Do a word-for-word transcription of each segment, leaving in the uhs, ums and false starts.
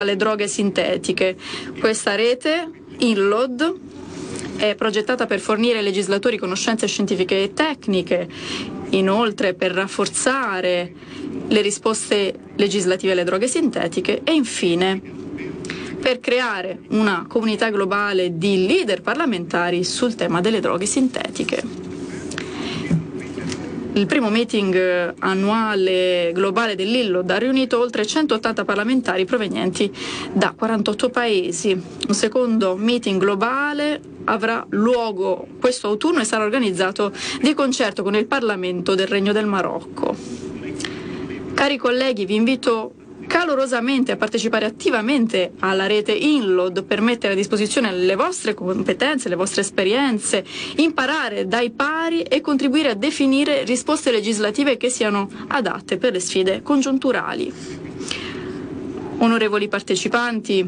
alle droghe sintetiche. Questa rete, INLOD, è progettata per fornire ai legislatori conoscenze scientifiche e tecniche, inoltre per rafforzare le risposte legislative alle droghe sintetiche e infine per creare una comunità globale di leader parlamentari sul tema delle droghe sintetiche. Il primo meeting annuale globale dell'INLOD ha riunito oltre centottanta parlamentari provenienti da quarantotto paesi. Un secondo meeting globale avrà luogo questo autunno e sarà organizzato di concerto con il Parlamento del Regno del Marocco. Cari colleghi, vi invito calorosamente a partecipare attivamente alla rete INLOD per mettere a disposizione le vostre competenze, le vostre esperienze, imparare dai pari e contribuire a definire risposte legislative che siano adatte per le sfide congiunturali. Onorevoli partecipanti,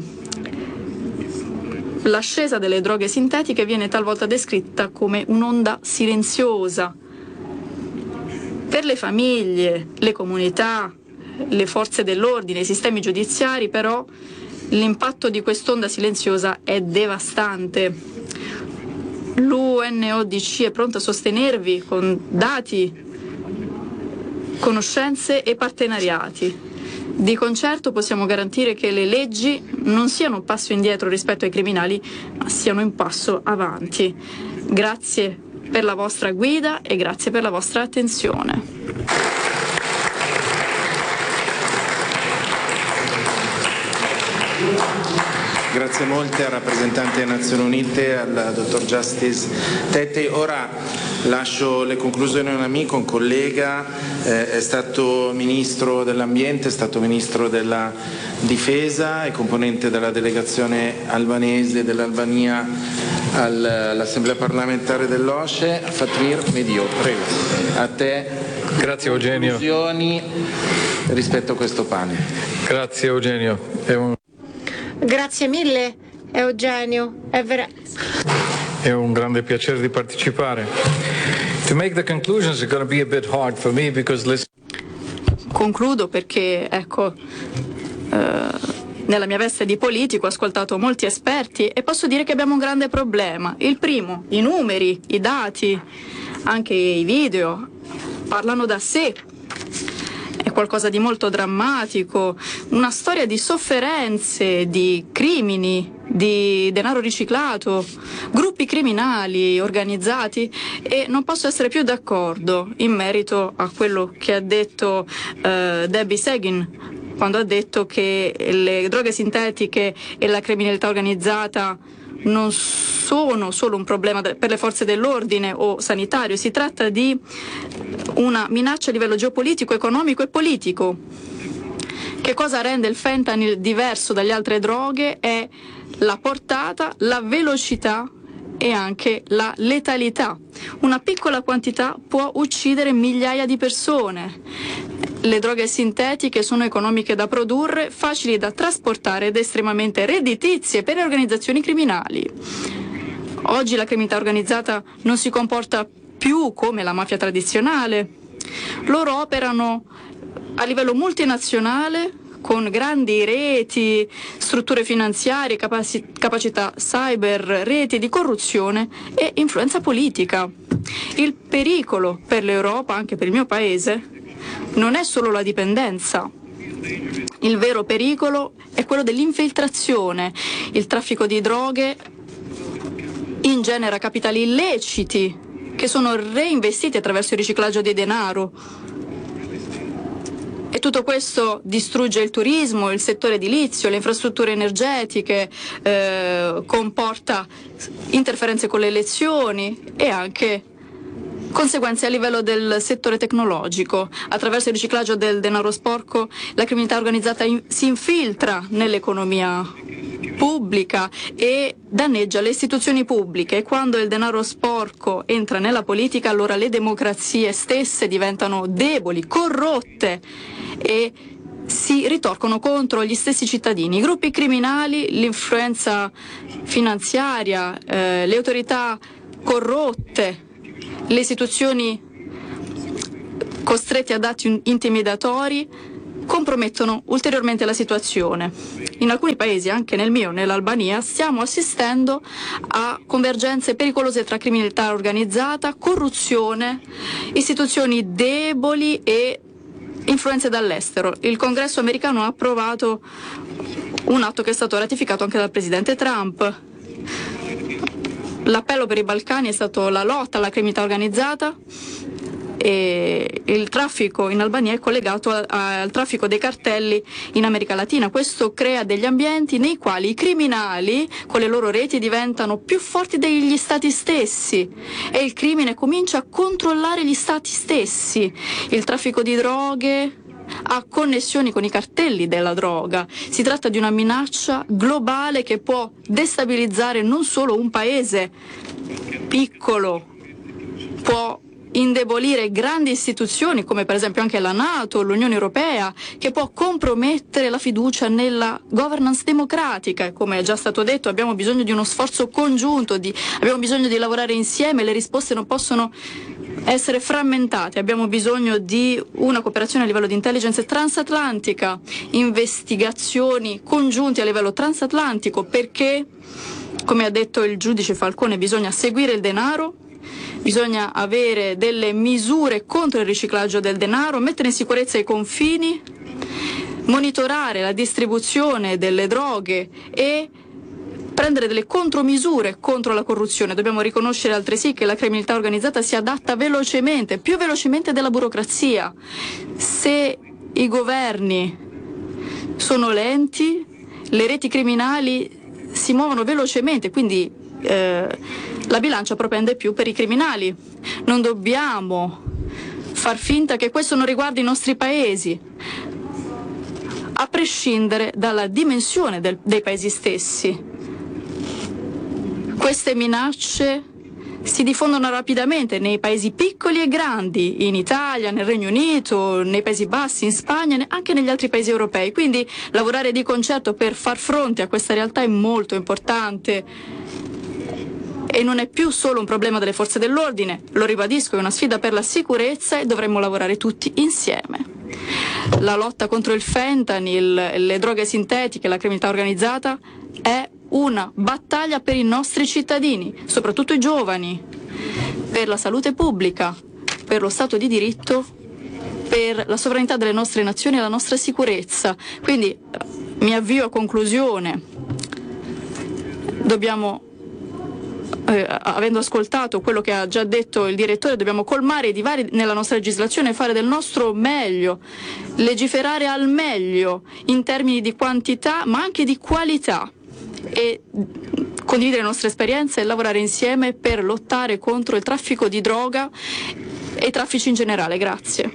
l'ascesa delle droghe sintetiche viene talvolta descritta come un'onda silenziosa. Per le famiglie, le comunità, le forze dell'ordine, i sistemi giudiziari, però l'impatto di quest'onda silenziosa è devastante. L'U N O D C è pronta a sostenervi con dati, conoscenze e partenariati. Di concerto possiamo garantire che le leggi non siano un passo indietro rispetto ai criminali, ma siano un passo avanti. Grazie per la vostra guida e grazie per la vostra attenzione. Grazie molte al rappresentante delle Nazioni Unite, al dottor Justice Tete. Ora lascio le conclusioni a un amico, un collega, eh, è stato Ministro dell'Ambiente, è stato Ministro della Difesa, è componente della delegazione albanese dell'Albania all'Assemblea parlamentare dell'O S C E, Fatmir Medio. Prego, a te. Grazie Eugenio. Conclusioni rispetto a questo panel. Grazie Eugenio. È un... Grazie mille Eugenio, è, vera... è un grande piacere di partecipare. To make the conclusions is going to be a bit hard for me because listen... Concludo perché, ecco, eh, nella mia veste di politico ho ascoltato molti esperti e posso dire che abbiamo un grande problema. Il primo, i numeri, i dati, anche i video parlano da sé. È qualcosa di molto drammatico, una storia di sofferenze, di crimini, di denaro riciclato, gruppi criminali organizzati e non posso essere più d'accordo in merito a quello che ha detto uh, Debbie Seguin quando ha detto che le droghe sintetiche e la criminalità organizzata non sono solo un problema per le forze dell'ordine o sanitario, si tratta di una minaccia a livello geopolitico, economico e politico. Che cosa rende il fentanyl diverso dalle altre droghe è la portata, la velocità e anche la letalità. Una piccola quantità può uccidere migliaia di persone. Le droghe sintetiche sono economiche da produrre, facili da trasportare ed estremamente redditizie per le organizzazioni criminali. Oggi la criminalità organizzata non si comporta più come la mafia tradizionale. Loro operano a livello multinazionale con grandi reti, strutture finanziarie, capaci- capacità cyber, reti di corruzione e influenza politica. Il pericolo per l'Europa, anche per il mio paese, non è solo la dipendenza. Il vero pericolo è quello dell'infiltrazione. Il traffico di droghe ingenera capitali illeciti che sono reinvestiti attraverso il riciclaggio di denaro. E tutto questo distrugge il turismo, il settore edilizio, le infrastrutture energetiche, eh, comporta interferenze con le elezioni e anche conseguenze a livello del settore tecnologico. Attraverso il riciclaggio del denaro sporco la criminalità organizzata in- si infiltra nell'economia pubblica e danneggia le istituzioni pubbliche. E quando il denaro sporco entra nella politica, allora le democrazie stesse diventano deboli, corrotte e si ritorcono contro gli stessi cittadini. I gruppi criminali, l'influenza finanziaria, eh, le autorità corrotte, le istituzioni costrette ad atti intimidatori compromettono ulteriormente la situazione. In alcuni paesi, anche nel mio, nell'Albania, stiamo assistendo a convergenze pericolose tra criminalità organizzata, corruzione, istituzioni deboli e influenze dall'estero. Il Congresso americano ha approvato un atto che è stato ratificato anche dal presidente Trump. L'appello per i Balcani è stato la lotta alla criminalità organizzata, e il traffico in Albania è collegato a, a, al traffico dei cartelli in America Latina. Questo crea degli ambienti nei quali i criminali con le loro reti diventano più forti degli stati stessi e il crimine comincia a controllare gli stati stessi. Il traffico di droghe ha connessioni con i cartelli della droga. Si tratta di una minaccia globale che può destabilizzare non solo un paese piccolo, può indebolire grandi istituzioni come per esempio anche la NATO, l'Unione Europea, che può compromettere la fiducia nella governance democratica. E come è già stato detto, abbiamo bisogno di uno sforzo congiunto, di, abbiamo bisogno di lavorare insieme, le risposte non possono essere frammentate, abbiamo bisogno di una cooperazione a livello di intelligence transatlantica, investigazioni congiunte a livello transatlantico, perché, come ha detto il giudice Falcone, bisogna seguire il denaro, bisogna avere delle misure contro il riciclaggio del denaro, mettere in sicurezza i confini, monitorare la distribuzione delle droghe e prendere delle contromisure contro la corruzione. Dobbiamo riconoscere altresì che la criminalità organizzata si adatta velocemente, più velocemente della burocrazia. Se i governi sono lenti, le reti criminali si muovono velocemente, quindi eh, la bilancia propende più per i criminali. Non dobbiamo far finta che questo non riguardi i nostri paesi, a prescindere dalla dimensione del, dei paesi stessi. Queste minacce si diffondono rapidamente nei paesi piccoli e grandi, in Italia, nel Regno Unito, nei Paesi Bassi, in Spagna, anche negli altri paesi europei. Quindi lavorare di concerto per far fronte a questa realtà è molto importante. E non è più solo un problema delle forze dell'ordine, lo ribadisco, è una sfida per la sicurezza e dovremmo lavorare tutti insieme. La lotta contro il fentanyl, le droghe sintetiche, la criminalità organizzata è una battaglia per i nostri cittadini, soprattutto i giovani, per la salute pubblica, per lo Stato di diritto, per la sovranità delle nostre nazioni e la nostra sicurezza. Quindi mi avvio a conclusione. Dobbiamo Eh, avendo ascoltato quello che ha già detto il direttore, dobbiamo colmare i divari nella nostra legislazione e fare del nostro meglio, legiferare al meglio in termini di quantità ma anche di qualità e condividere le nostre esperienze e lavorare insieme per lottare contro il traffico di droga e i traffici in generale. Grazie.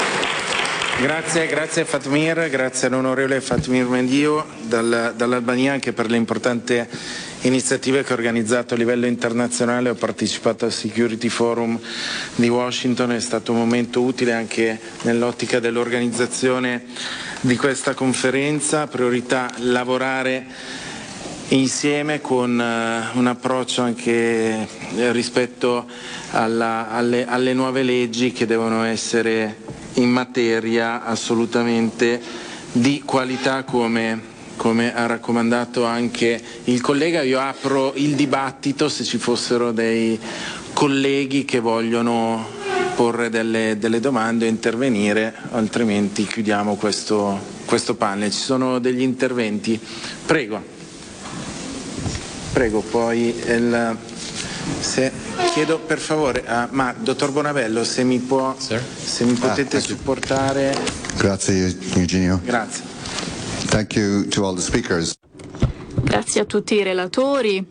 Grazie, grazie Fatmir, grazie all'onorevole Fatmir Mendio dal, dall'Albania anche per l'importante iniziative che ho organizzato a livello internazionale. Ho partecipato al Security Forum di Washington, è stato un momento utile anche nell'ottica dell'organizzazione di questa conferenza. Priorità lavorare insieme con uh, un approccio anche eh, rispetto alla, alle, alle nuove leggi che devono essere in materia assolutamente di qualità, come come ha raccomandato anche il collega. Io apro il dibattito se ci fossero dei colleghi che vogliono porre delle, delle domande o intervenire, altrimenti chiudiamo questo, questo panel. Ci sono degli interventi? Prego. Prego, poi il, se, chiedo per favore, a, ma dottor Bonabello, se mi, può, se mi potete ah, supportare. Grazie Eugenio. Grazie. Thank you to all the speakers. Grazie a tutti i relatori.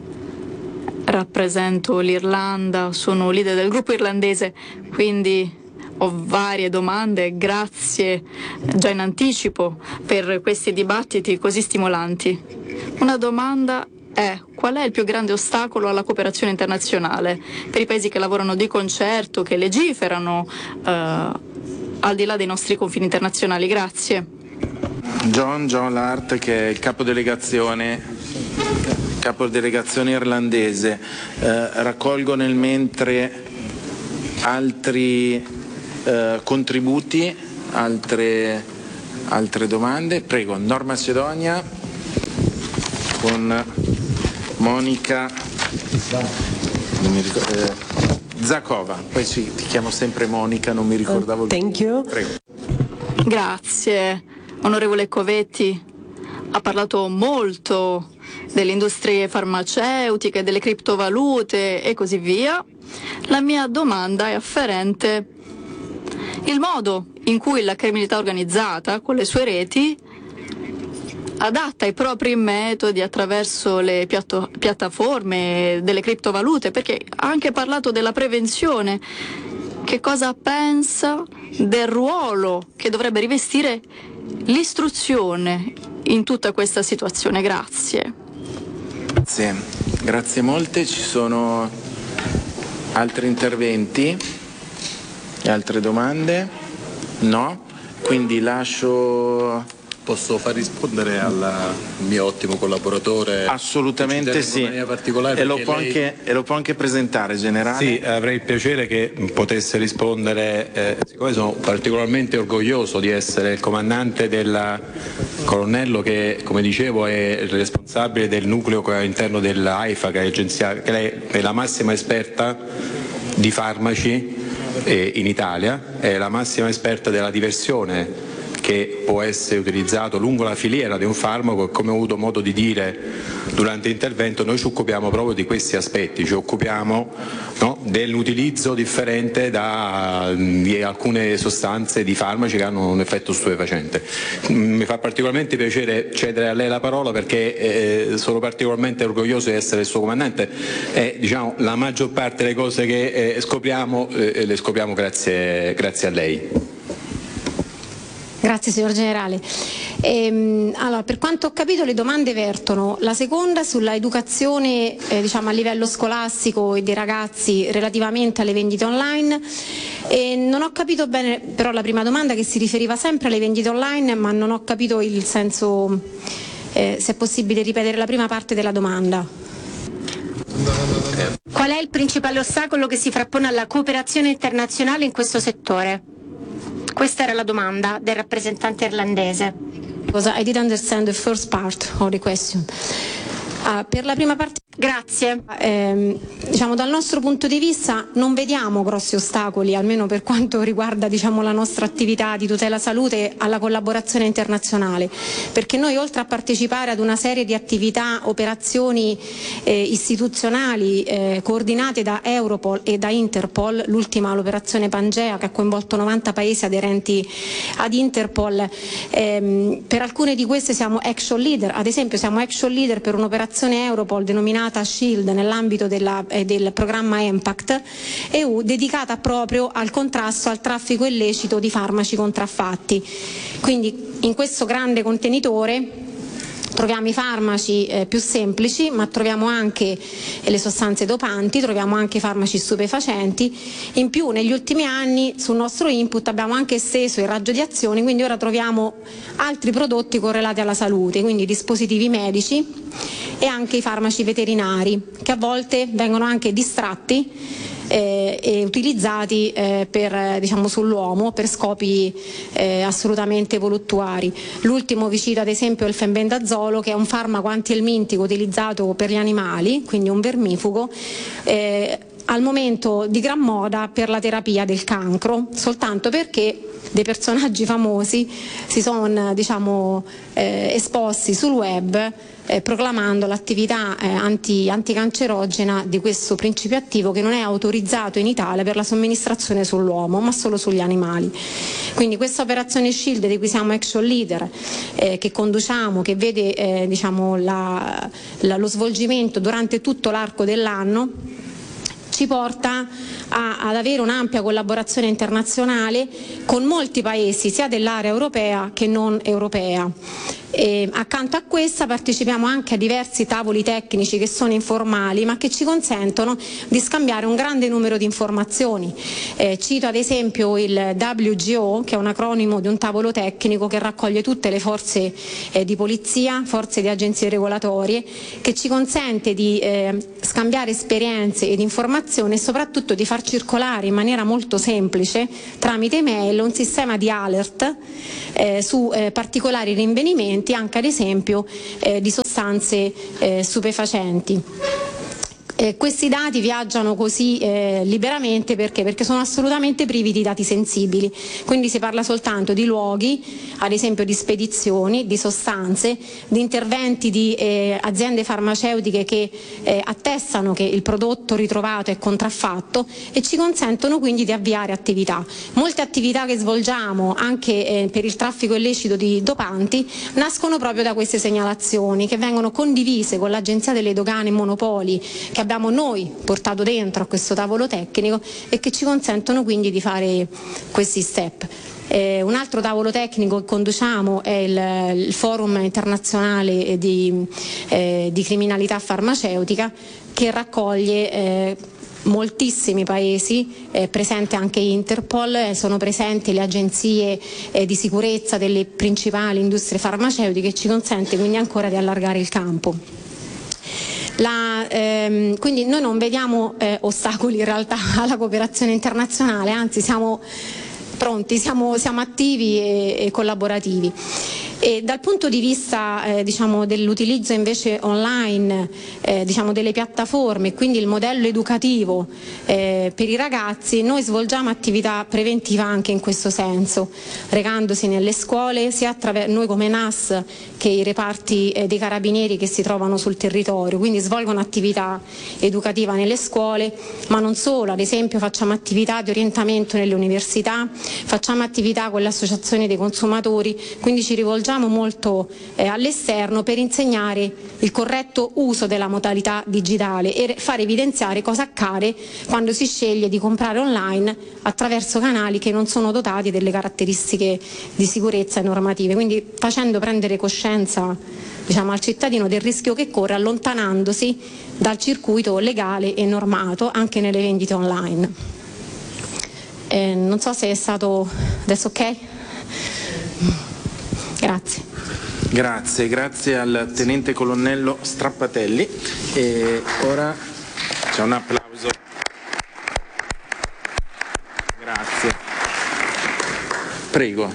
Rappresento l'Irlanda, sono leader del gruppo irlandese, quindi ho varie domande. Grazie già in anticipo per questi dibattiti così stimolanti. Una domanda è: qual è il più grande ostacolo alla cooperazione internazionale per i paesi che lavorano di concerto, che legiferano eh, al di là dei nostri confini internazionali? Grazie. John, John Lart, che è il capodelegazione, capodelegazione irlandese. Eh, raccolgo nel mentre altri eh, contributi, altre altre domande? Prego, Nord Macedonia con Monica non mi ricordo, eh, Zakova, poi ci, ti chiamo sempre Monica, non mi ricordavo. Uh, thank you. Prego. Grazie. Onorevole Covetti ha parlato molto delle industrie farmaceutiche, delle criptovalute e così via. La mia domanda è afferente il modo in cui la criminalità organizzata, con le sue reti, adatta i propri metodi attraverso le piatto- piattaforme delle criptovalute, perché ha anche parlato della prevenzione. Che cosa pensa del ruolo che dovrebbe rivestire l'istruzione in tutta questa situazione? Grazie. Grazie, grazie molte. Ci sono altri interventi? Altre domande? No? Quindi lascio... Posso far rispondere al mio ottimo collaboratore? Assolutamente sì, e lo, può lei... anche, e lo può anche presentare, generale. Sì, avrei il piacere che potesse rispondere, eh, siccome sono particolarmente orgoglioso di essere il comandante del colonnello che, come dicevo, è il responsabile del nucleo all'interno dell'AIFA, che è, agenzia, che lei è la massima esperta di farmaci eh, in Italia, è la massima esperta della diversione che può essere utilizzato lungo la filiera di un farmaco, e come ho avuto modo di dire durante l'intervento noi ci occupiamo proprio di questi aspetti, ci occupiamo no, dell'utilizzo differente da, di alcune sostanze di farmaci che hanno un effetto stupefacente. Mi fa particolarmente piacere cedere a lei la parola perché eh, sono particolarmente orgoglioso di essere il suo comandante e diciamo, la maggior parte delle cose che eh, scopriamo eh, le scopriamo grazie, grazie a lei. Grazie signor Generale. Ehm, allora, per quanto ho capito le domande vertono, la seconda sulla educazione eh, diciamo, a livello scolastico e dei ragazzi relativamente alle vendite online, e non ho capito bene però la prima domanda che si riferiva sempre alle vendite online, ma non ho capito il senso, eh, se è possibile ripetere la prima parte della domanda. Qual è il principale ostacolo che si frappone alla cooperazione internazionale in questo settore? Questa era la domanda del rappresentante irlandese. I didn't understand the first part of the question. Uh, per la prima parte, grazie. Ehm, diciamo, dal nostro punto di vista non vediamo grossi ostacoli, almeno per quanto riguarda diciamo, la nostra attività di tutela salute, alla collaborazione internazionale, perché noi oltre a partecipare ad una serie di attività, operazioni eh, istituzionali eh, coordinate da Europol e da Interpol, l'ultima l'operazione Pangea che ha coinvolto novanta paesi aderenti ad Interpol, ehm, per alcune di queste siamo action leader, ad esempio siamo action leader per un'operazione Europol denominata SHIELD nell'ambito della, eh, del programma Impact E U dedicata proprio al contrasto al traffico illecito di farmaci contraffatti. Quindi in questo grande contenitore troviamo i farmaci eh, più semplici, ma troviamo anche eh, le sostanze dopanti, troviamo anche i farmaci stupefacenti. In più negli ultimi anni sul nostro input abbiamo anche esteso il raggio di azione, quindi ora troviamo altri prodotti correlati alla salute, quindi dispositivi medici e anche i farmaci veterinari, che a volte vengono anche distratti Eh, e utilizzati eh, per, eh, diciamo, sull'uomo per scopi eh, assolutamente voluttuari. L'ultimo vi cito ad esempio il fenbendazolo, che è un farmaco antielmintico utilizzato per gli animali, quindi un vermifugo, eh, al momento di gran moda per la terapia del cancro, soltanto perché dei personaggi famosi si sono diciamo, eh, esposti sul web eh, proclamando l'attività eh, anti, anticancerogena di questo principio attivo, che non è autorizzato in Italia per la somministrazione sull'uomo ma solo sugli animali. Quindi questa operazione SHIELD di cui siamo action leader, eh, che conduciamo, che vede eh, diciamo, la, la, lo svolgimento durante tutto l'arco dell'anno, ci porta a, ad avere un'ampia collaborazione internazionale con molti paesi sia dell'area europea che non europea. E accanto a questa partecipiamo anche a diversi tavoli tecnici che sono informali ma che ci consentono di scambiare un grande numero di informazioni. Eh, cito ad esempio il W G O, che è un acronimo di un tavolo tecnico che raccoglie tutte le forze eh, di polizia, forze di agenzie regolatorie, che ci consente di eh, scambiare esperienze ed informazioni e soprattutto di far circolare in maniera molto semplice tramite email un sistema di alert eh, su eh, particolari rinvenimenti, anche ad esempio eh, di sostanze eh, stupefacenti. Eh, questi dati viaggiano così eh, liberamente perché? Perché sono assolutamente privi di dati sensibili, quindi si parla soltanto di luoghi, ad esempio di spedizioni, di sostanze, di interventi di eh, aziende farmaceutiche che eh, attestano che il prodotto ritrovato è contraffatto e ci consentono quindi di avviare attività. Molte attività che svolgiamo anche eh, per il traffico illecito di dopanti nascono proprio da queste segnalazioni che vengono condivise con l'Agenzia delle Dogane e Monopoli, che abbiamo noi portato dentro a questo tavolo tecnico e che ci consentono quindi di fare questi step. Eh, un altro tavolo tecnico che conduciamo è il, il Forum internazionale di, eh, di criminalità farmaceutica, che raccoglie eh, moltissimi paesi, è presente anche Interpol, eh, sono presenti le agenzie eh, di sicurezza delle principali industrie farmaceutiche, e ci consente quindi ancora di allargare il campo. La, ehm, quindi noi non vediamo eh, ostacoli in realtà alla cooperazione internazionale, anzi siamo pronti, siamo, siamo attivi e, e collaborativi. E dal punto di vista eh, diciamo, dell'utilizzo invece online eh, diciamo, delle piattaforme, quindi il modello educativo eh, per i ragazzi, noi svolgiamo attività preventiva anche in questo senso, recandosi nelle scuole, sia attraverso noi come N A S che i reparti eh, dei carabinieri che si trovano sul territorio, quindi svolgono attività educativa nelle scuole, ma non solo, ad esempio facciamo attività di orientamento nelle università, facciamo attività con le associazioni dei consumatori, quindi ci rivolgiamo molto eh, all'esterno per insegnare il corretto uso della modalità digitale e far evidenziare cosa accade quando si sceglie di comprare online attraverso canali che non sono dotati delle caratteristiche di sicurezza e normative, quindi facendo prendere coscienza diciamo, al cittadino del rischio che corre, allontanandosi dal circuito legale e normato anche nelle vendite online. Eh, non so se è stato adesso ok? Grazie. Grazie, grazie al tenente colonnello Strappatelli. E ora c'è un applauso. Grazie. Prego.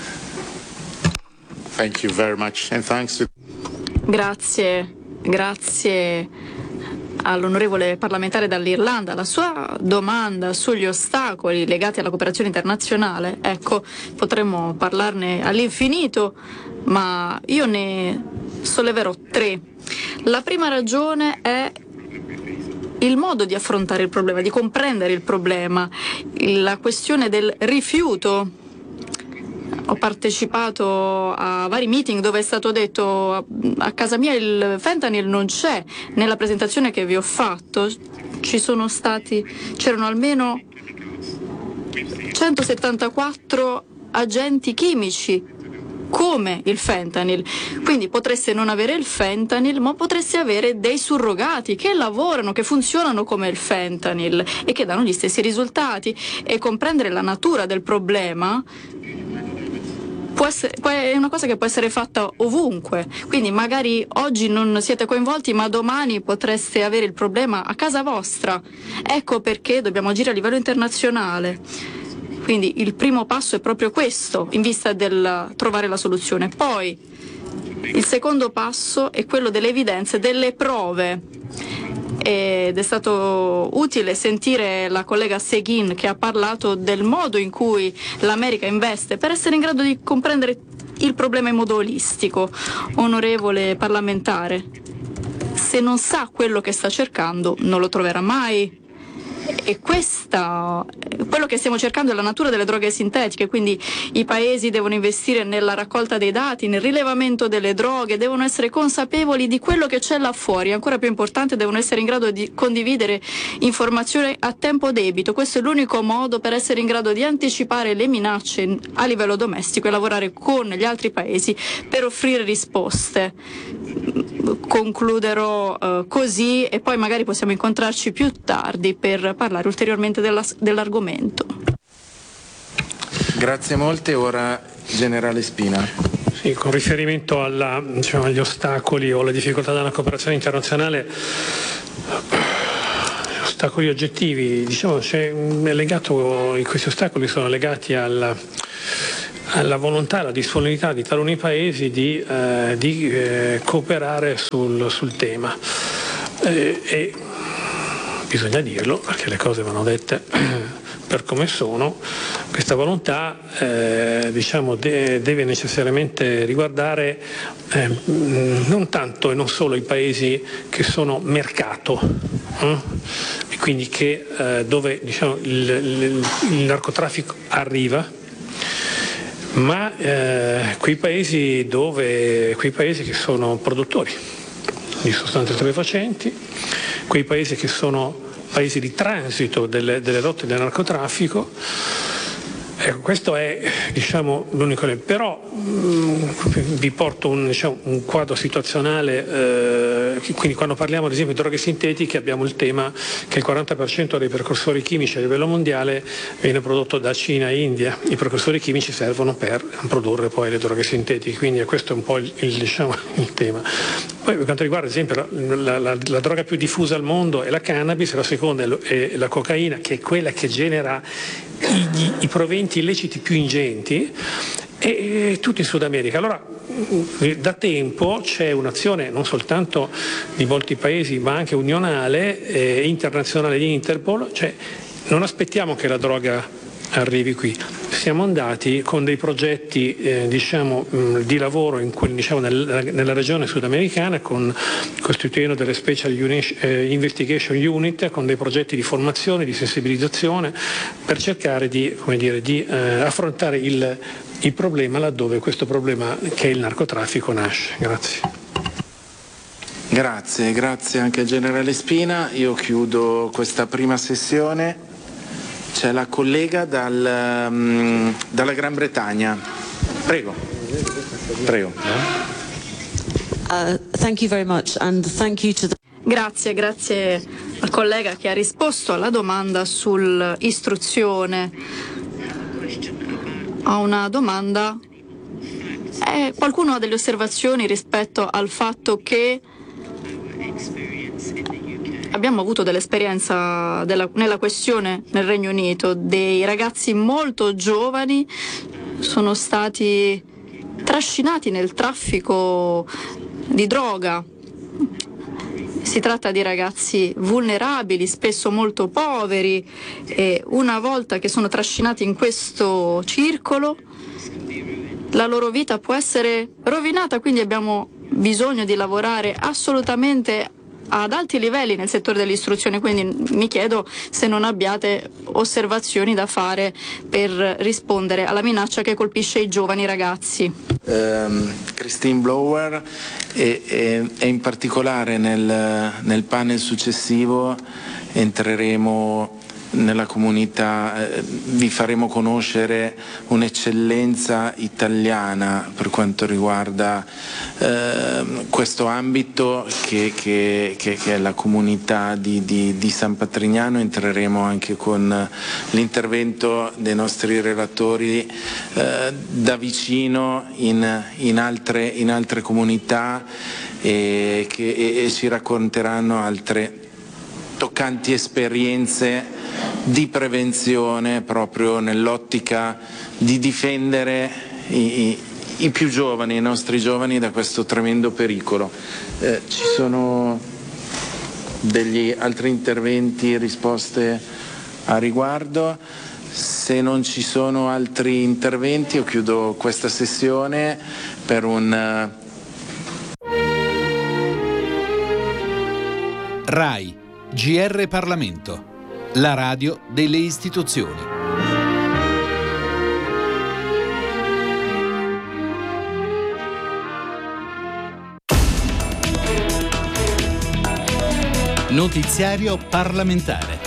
Thank you very much and thanks to... Grazie, grazie all'onorevole parlamentare dall'Irlanda. La sua domanda sugli ostacoli legati alla cooperazione internazionale, ecco, potremmo parlarne all'infinito, ma io ne solleverò tre. La prima ragione è il modo di affrontare il problema, di comprendere il problema, la questione del rifiuto. Ho partecipato a vari meeting dove è stato detto a casa mia il fentanyl non c'è. Nella presentazione che vi ho fatto ci sono stati, c'erano almeno centosettantaquattro agenti chimici come il fentanyl. Quindi potreste non avere il fentanyl, ma potreste avere dei surrogati che lavorano, che funzionano come il fentanyl e che danno gli stessi risultati. E comprendere la natura del problema Può essere, è una cosa che può essere fatta ovunque, quindi magari oggi non siete coinvolti ma domani potreste avere il problema a casa vostra. Ecco perché dobbiamo agire a livello internazionale. Quindi il primo passo è proprio questo, in vista del trovare la soluzione. Poi il secondo passo è quello delle evidenze, delle prove. Ed è stato utile sentire la collega Seguin che ha parlato del modo in cui l'America investe per essere in grado di comprendere il problema in modo olistico. Onorevole parlamentare, se non sa quello che sta cercando non lo troverà mai e questa, quello che stiamo cercando è la natura delle droghe sintetiche, quindi i paesi devono investire nella raccolta dei dati, nel rilevamento delle droghe, devono essere consapevoli di quello che c'è là fuori, ancora più importante devono essere in grado di condividere informazioni a tempo debito. Questo è l'unico modo per essere in grado di anticipare le minacce a livello domestico e lavorare con gli altri paesi per offrire risposte. Concluderò uh, così e poi magari possiamo incontrarci più tardi per parlare ulteriormente della, dell'argomento. Grazie molte, ora Generale Spina. Sì, con riferimento alla, diciamo, agli ostacoli o alle difficoltà della cooperazione internazionale, ostacoli oggettivi, diciamo, c'è è legato, questi ostacoli sono legati alla alla volontà, alla disponibilità di taluni paesi di, eh, di eh, cooperare sul, sul tema. Eh, e bisogna dirlo, perché le cose vanno dette per come sono, questa volontà eh, diciamo, de- deve necessariamente riguardare eh, non tanto e non solo i paesi che sono mercato, eh? e quindi che, eh, dove diciamo, il, il, il narcotraffico arriva, ma eh, quei paesi dove quei paesi che sono produttori di sostanze stupefacenti, quei paesi che sono paesi di transito delle, delle rotte del narcotraffico. Ecco, questo è, diciamo, l'unico. Però mh, vi porto un, diciamo, un quadro situazionale, eh, quindi quando parliamo ad esempio di droghe sintetiche abbiamo il tema che il quaranta per cento dei precursori chimici a livello mondiale viene prodotto da Cina e India. I precursori chimici servono per produrre poi le droghe sintetiche, quindi questo è un po' il, il, diciamo, il tema. Poi per quanto riguarda ad esempio la, la, la droga più diffusa al mondo è la cannabis, la seconda è, lo, è la cocaina, che è quella che genera i, i proventi illeciti più ingenti, e, e tutto in Sud America. Allora da tempo c'è un'azione non soltanto di molti paesi ma anche unionale e eh, internazionale di Interpol, cioè non aspettiamo che la droga arrivi qui, siamo andati con dei progetti eh, diciamo, mh, di lavoro in quel, diciamo, nel, nella regione sudamericana, con, costituendo delle Special Uni- eh, Investigation Unit, con dei progetti di formazione, di sensibilizzazione, per cercare di, come dire, di eh, affrontare il, il problema laddove questo problema, che è il narcotraffico, nasce. Grazie. Grazie, grazie anche al Generale Spina. Io chiudo questa prima sessione. C'è la collega dal, um, dalla Gran Bretagna. Prego. Prego. Uh, thank you very much and thank you to the... Grazie, grazie al collega che ha risposto alla domanda sull'istruzione. A una domanda. Eh, qualcuno ha delle osservazioni rispetto al fatto che abbiamo avuto dell'esperienza della, nella questione nel Regno Unito, dei ragazzi molto giovani sono stati trascinati nel traffico di droga. Si tratta di ragazzi vulnerabili, spesso molto poveri, e una volta che sono trascinati in questo circolo la loro vita può essere rovinata, quindi abbiamo bisogno di lavorare assolutamente ad alti livelli nel settore dell'istruzione, quindi mi chiedo se non abbiate osservazioni da fare per rispondere alla minaccia che colpisce i giovani ragazzi. Um, Christine Blower e, e, e in particolare nel, nel panel successivo entreremo nella comunità, eh, vi faremo conoscere un'eccellenza italiana per quanto riguarda eh, questo ambito che, che, che, che è la comunità di, di, di San Patrignano. Entreremo anche con l'intervento dei nostri relatori eh, da vicino in, in, altre, in altre comunità e, che, e, e ci racconteranno altre toccanti esperienze di prevenzione proprio nell'ottica di difendere i, i, i più giovani, i nostri giovani, da questo tremendo pericolo. Eh, ci sono degli altri interventi, risposte a riguardo? Se non ci sono altri interventi io chiudo questa sessione per un... RAI, G R Parlamento. la radio delle istituzioni. Notiziario parlamentare.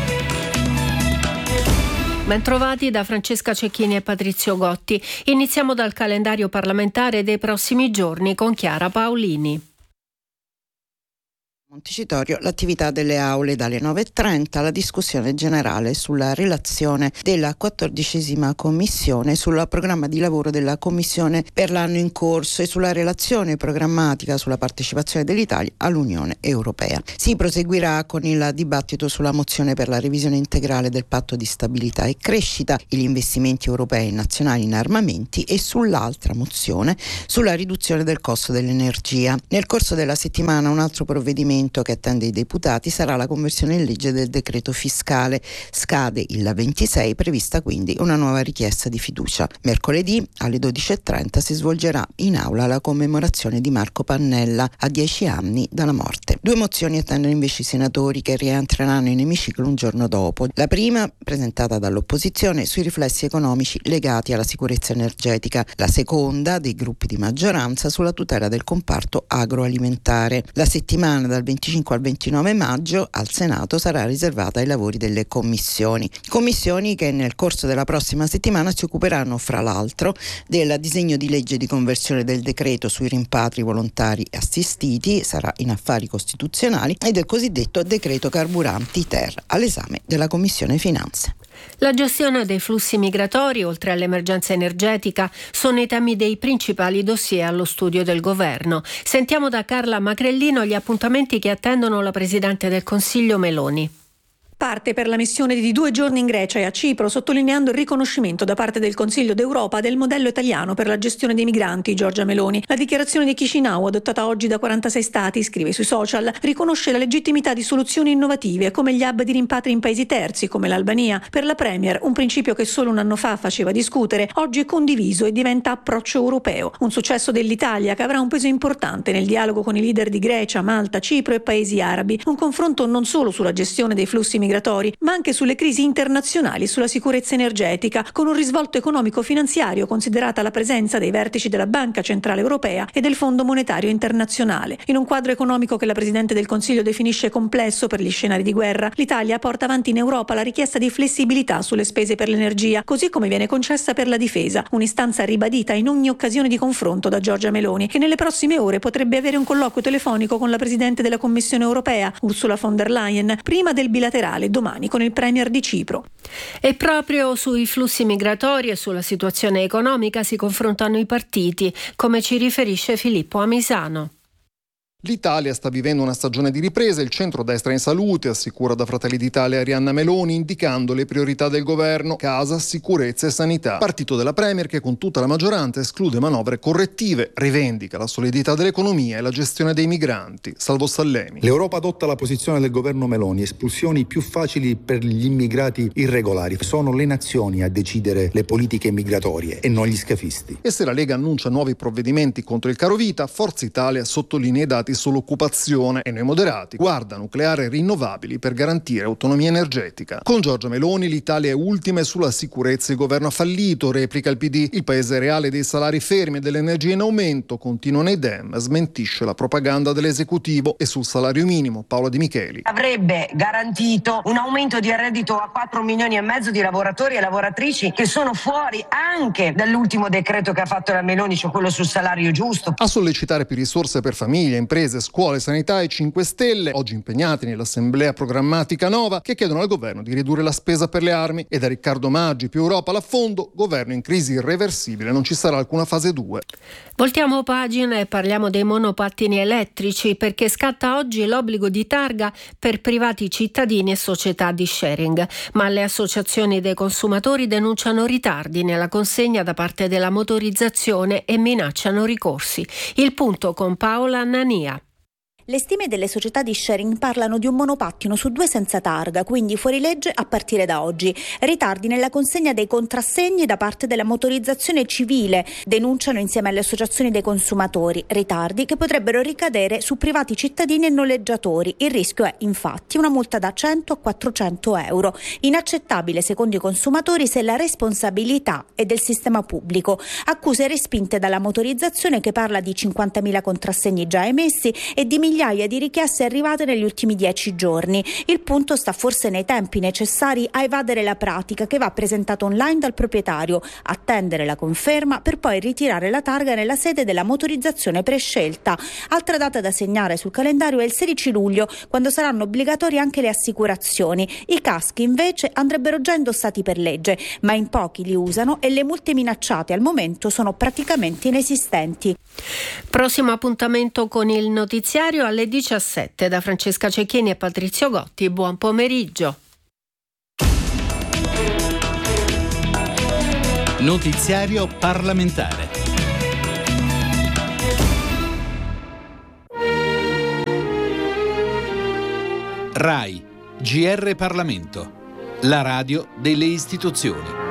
Bentrovati da Francesca Cecchini e Patrizio Gotti. Iniziamo dal calendario parlamentare dei prossimi giorni con Chiara Paolini. Montecitorio, l'attività delle aule dalle nove e trenta, la discussione generale sulla relazione della quattordicesima commissione sul programma di lavoro della commissione per l'anno in corso e sulla relazione programmatica sulla partecipazione dell'Italia all'Unione Europea. Si proseguirà con il dibattito sulla mozione per la revisione integrale del patto di stabilità e crescita, gli investimenti europei e nazionali in armamenti e sull'altra mozione sulla riduzione del costo dell'energia. Nel corso della settimana un altro provvedimento che attende i deputati sarà la conversione in legge del decreto fiscale. Scade il ventisei, prevista quindi una nuova richiesta di fiducia. Mercoledì alle dodici e trenta si svolgerà in aula la commemorazione di Marco Pannella a dieci anni dalla morte. Due mozioni attendono invece i senatori che rientreranno in emiciclo un giorno dopo. La prima, presentata dall'opposizione, sui riflessi economici legati alla sicurezza energetica. La seconda, dei gruppi di maggioranza, sulla tutela del comparto agroalimentare. La settimana dal venticinque al ventinove maggio al Senato sarà riservata ai lavori delle commissioni. Commissioni che nel corso della prossima settimana si occuperanno fra l'altro del disegno di legge di conversione del decreto sui rimpatri volontari assistiti, sarà in affari costituzionali, e del cosiddetto decreto carburanti ter, all'esame della Commissione Finanze. La gestione dei flussi migratori, oltre all'emergenza energetica, sono i temi dei principali dossier allo studio del governo. Sentiamo da Carla Macrellino gli appuntamenti che attendono la Presidente del Consiglio Meloni. Parte per la missione di due giorni in Grecia e a Cipro, sottolineando il riconoscimento da parte del Consiglio d'Europa del modello italiano per la gestione dei migranti, Giorgia Meloni. La dichiarazione di Chișinău, adottata oggi da quarantasei stati, scrive sui social, riconosce la legittimità di soluzioni innovative come gli hub di rimpatri in paesi terzi, come l'Albania. Per la Premier, un principio che solo un anno fa faceva discutere, oggi è condiviso e diventa approccio europeo. Un successo dell'Italia che avrà un peso importante nel dialogo con i leader di Grecia, Malta, Cipro e paesi arabi. Un confronto non solo sulla gestione dei flussi migratori, ma anche sulle crisi internazionali e sulla sicurezza energetica, con un risvolto economico-finanziario considerata la presenza dei vertici della Banca Centrale Europea e del Fondo Monetario Internazionale. In un quadro economico che la Presidente del Consiglio definisce complesso per gli scenari di guerra, l'Italia porta avanti in Europa la richiesta di flessibilità sulle spese per l'energia, così come viene concessa per la difesa, un'istanza ribadita in ogni occasione di confronto da Giorgia Meloni, che nelle prossime ore potrebbe avere un colloquio telefonico con la Presidente della Commissione Europea, Ursula von der Leyen, prima del bilaterale domani con il Premier di Cipro. E proprio sui flussi migratori e sulla situazione economica si confrontano i partiti, come ci riferisce Filippo Amisano. L'Italia sta vivendo una stagione di ripresa, il centrodestra in salute, assicura da Fratelli d'Italia Arianna Meloni, indicando le priorità del governo: casa, sicurezza e sanità. Partito della Premier che con tutta la maggioranza esclude manovre correttive, rivendica la solidità dell'economia e la gestione dei migranti. Salvo Sallemi. L'Europa adotta la posizione del governo Meloni: espulsioni più facili per gli immigrati irregolari. Sono le nazioni a decidere le politiche migratorie e non gli scafisti. E se la Lega annuncia nuovi provvedimenti contro il carovita, Forza Italia sottolinea i dati sull'occupazione e noi moderati guarda nucleare e rinnovabili per garantire autonomia energetica. Con Giorgia Meloni l'Italia è ultima e sulla sicurezza il governo ha fallito, replica il P D. Il paese reale dei salari fermi e dell'energia in aumento, continuano i Dem, smentisce la propaganda dell'esecutivo. E sul salario minimo Paola Di Micheli. Avrebbe garantito un aumento di reddito a quattro milioni e mezzo di lavoratori e lavoratrici che sono fuori anche dall'ultimo decreto che ha fatto la Meloni, cioè quello sul salario giusto. A sollecitare più risorse per famiglie, imprese, scuole, sanità e cinque Stelle, oggi impegnati nell'assemblea programmatica Nova, che chiedono al governo di ridurre la spesa per le armi. E da Riccardo Maggi, più Europa l'affondo, governo in crisi irreversibile, non ci sarà alcuna fase due. Voltiamo pagina e parliamo dei monopattini elettrici, perché scatta oggi l'obbligo di targa per privati cittadini e società di sharing, ma le associazioni dei consumatori denunciano ritardi nella consegna da parte della motorizzazione e minacciano ricorsi. Il punto con Paola Nania. Le stime delle società di sharing parlano di un monopattino su due senza targa, quindi fuori legge a partire da oggi. Ritardi nella consegna dei contrassegni da parte della motorizzazione civile, denunciano insieme alle associazioni dei consumatori. Ritardi che potrebbero ricadere su privati cittadini e noleggiatori. Il rischio è infatti una multa da cento a quattrocento euro. Inaccettabile secondo i consumatori se la responsabilità è del sistema pubblico. Accuse respinte dalla motorizzazione che parla di cinquantamila contrassegni già emessi e di migliaia di richieste arrivate negli ultimi dieci giorni. Il punto sta forse nei tempi necessari a evadere la pratica che va presentata online dal proprietario, attendere la conferma per poi ritirare la targa nella sede della motorizzazione prescelta. Altra data da segnare sul calendario è il sedici luglio, quando saranno obbligatorie anche le assicurazioni. I caschi invece andrebbero già indossati per legge, ma in pochi li usano e le multe minacciate al momento sono praticamente inesistenti. Prossimo appuntamento con il notiziario alle diciassette da Francesca Cecchini e Patrizio Gotti. Buon pomeriggio. Notiziario parlamentare. RAI, G R Parlamento, la radio delle istituzioni.